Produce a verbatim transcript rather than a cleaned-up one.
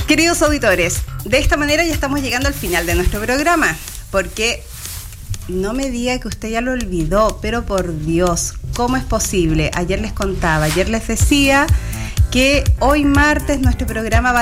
Queridos auditores, de esta manera ya estamos llegando al final de nuestro programa, porque no me diga que usted ya lo olvidó, pero por Dios, ¿cómo es posible? Ayer les contaba, ayer les decía que hoy martes nuestro programa va